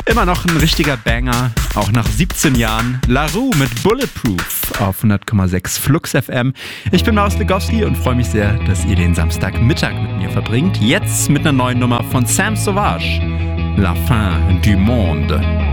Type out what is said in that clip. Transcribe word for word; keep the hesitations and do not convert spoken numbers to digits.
Immer noch ein richtiger Banger, auch nach siebzehn Jahren. La Roux mit Bulletproof auf hundert Komma sechs Flux F M. Ich bin Marius Legowski und freue mich sehr, dass ihr den Samstagmittag mit mir verbringt. Jetzt mit einer neuen Nummer von Sam Sauvage. La fin du monde.